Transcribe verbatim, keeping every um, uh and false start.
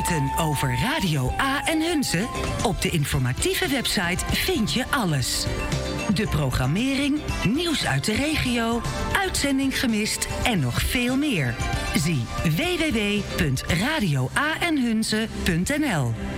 Feiten over Radio A en Hunze? Op de informatieve website vind je alles. De programmering, nieuws uit de regio, uitzending gemist en nog veel meer. Zie w w w punt radio a en hunze punt n l.